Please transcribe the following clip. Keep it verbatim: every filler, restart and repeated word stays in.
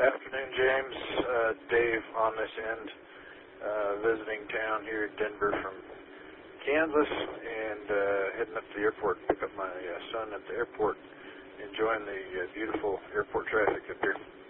Afternoon, James. Uh, Dave on this end, uh, visiting town here in Denver from Kansas, and uh, heading up to the airport to pick up my uh, son at the airport, enjoying the uh, beautiful airport traffic up here.